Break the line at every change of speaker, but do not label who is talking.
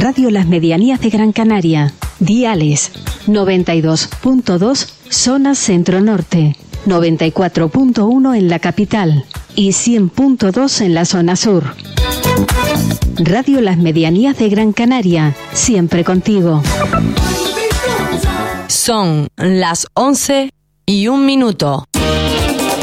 Radio Las Medianías de Gran Canaria. Diales 92.2 zona centro-norte, 94.1 en la capital y 100.2 en la zona sur. Radio Las Medianías de Gran Canaria, siempre contigo.
Son las 11:01.